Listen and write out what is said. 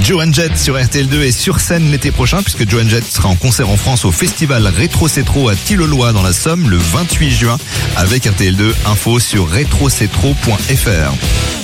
Joan Jett sur RTL2 et sur scène l'été prochain puisque Joan Jett sera en concert en France au festival Rétro-Cétro à Tilloloy dans la Somme le 28 juin avec RTL2 info sur rétrocétro.fr.